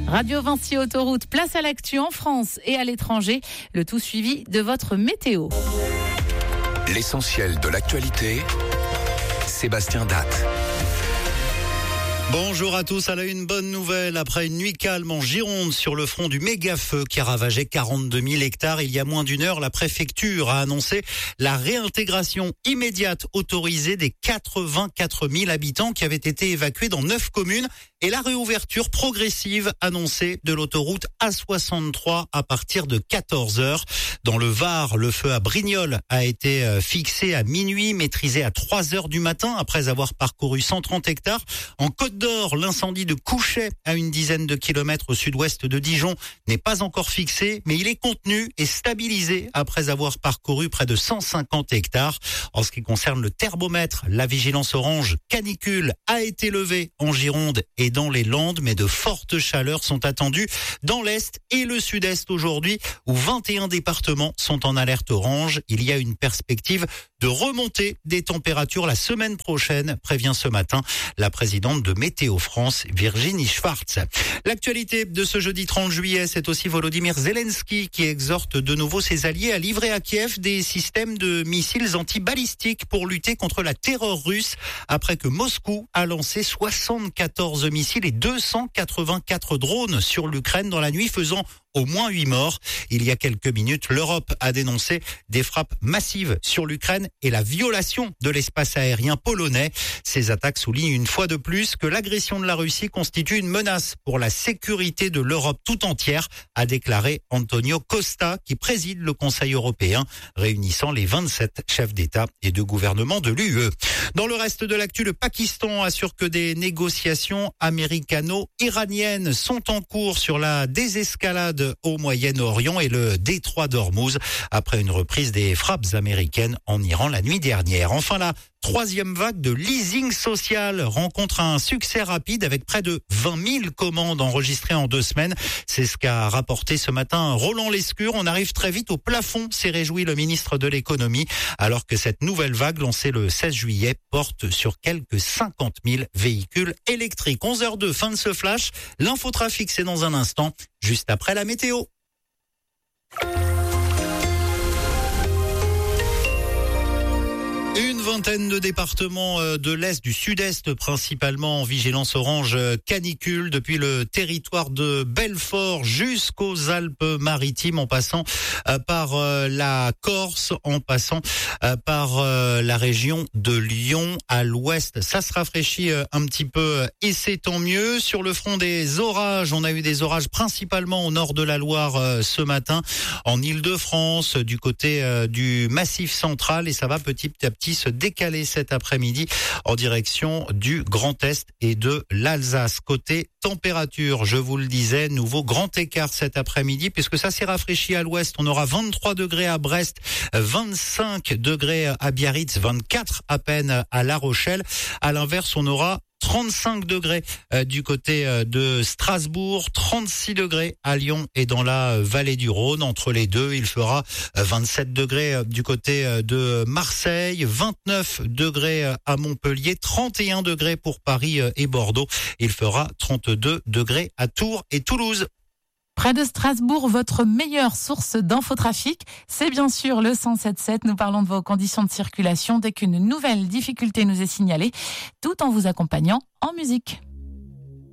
Radio Vinci Autoroute, place à l'actu en France et à l'étranger. Le tout suivi de votre météo. L'essentiel de l'actualité, Sébastien Datte. Bonjour à tous, à la une bonne nouvelle. Après une nuit calme en Gironde sur le front du méga-feu qui a ravagé 42 000 hectares, il y a moins d'une heure, la préfecture a annoncé la réintégration immédiate autorisée des 84 000 habitants qui avaient été évacués dans 9 communes et la réouverture progressive annoncée de l'autoroute A63 à partir de 14h. Dans le Var, le feu à Brignoles a été fixé à minuit, maîtrisé à 3h du matin après avoir parcouru 130 hectares. En Côte d'Or, l'incendie de Couchet, à une dizaine de kilomètres au sud-ouest de Dijon, n'est pas encore fixé, mais il est contenu et stabilisé après avoir parcouru près de 150 hectares. En ce qui concerne le thermomètre, la vigilance orange canicule a été levée en Gironde et dans les Landes, mais de fortes chaleurs sont attendues dans l'Est et le Sud-Est aujourd'hui, où 21 départements sont en alerte orange. Il y a une perspective de remontée des températures la semaine prochaine, prévient ce matin la présidente de Météo France, Virginie Schwartz. L'actualité de ce jeudi 30 juillet, c'est aussi Volodymyr Zelensky qui exhorte de nouveau ses alliés à livrer à Kiev des systèmes de missiles antibalistiques pour lutter contre la terreur russe, après que Moscou a lancé 74 missiles et 284 drones sur l'Ukraine dans la nuit, faisant au moins 8 morts. Il y a quelques minutes, l'Europe a dénoncé des frappes massives sur l'Ukraine et la violation de l'espace aérien polonais. Ces attaques soulignent une fois de plus que l'agression de la Russie constitue une menace pour la sécurité de l'Europe tout entière, a déclaré Antonio Costa, qui préside le Conseil européen, réunissant les 27 chefs d'État et de gouvernement de l'UE. Dans le reste de l'actu, le Pakistan assure que des négociations américano-iraniennes sont en cours sur la désescalade au Moyen-Orient et le détroit d'Ormuz après une reprise des frappes américaines en Iran la nuit dernière. Enfin, la troisième vague de leasing social rencontre un succès rapide avec près de 20 000 commandes enregistrées en 2 semaines. C'est ce qu'a rapporté ce matin Roland Lescure. On arrive très vite au plafond, s'est réjoui le ministre de l'économie, alors que cette nouvelle vague lancée le 16 juillet porte sur quelques 50 000 véhicules électriques. 11h02, fin de ce flash. L'infotrafic, c'est dans un instant, juste après la météo. Une vingtaine de départements de l'Est, du Sud-Est principalement en vigilance orange canicule, depuis le territoire de Belfort jusqu'aux Alpes-Maritimes, en passant par la Corse, en passant par la région de Lyon à l'ouest. Ça se rafraîchit un petit peu et c'est tant mieux. Sur le front des orages, on a eu des orages principalement au nord de la Loire ce matin, en Île-de-France, du côté du Massif central, et ça va petit à petit se décaler cet après-midi en direction du Grand Est et de l'Alsace. Côté température, je vous le disais, nouveau grand écart cet après-midi puisque ça s'est rafraîchi à l'ouest. On aura 23 degrés à Brest, 25 degrés à Biarritz, 24 à peine à La Rochelle. À l'inverse, on aura 35 degrés du côté de Strasbourg, 36 degrés à Lyon et dans la vallée du Rhône. Entre les deux, il fera 27 degrés du côté de Marseille, 29 degrés à Montpellier, 31 degrés pour Paris et Bordeaux. Il fera 32 degrés à Tours et Toulouse. Près de Strasbourg, votre meilleure source d'infotrafic, c'est bien sûr le 107.7. Nous parlons de vos conditions de circulation dès qu'une nouvelle difficulté nous est signalée, tout en vous accompagnant en musique.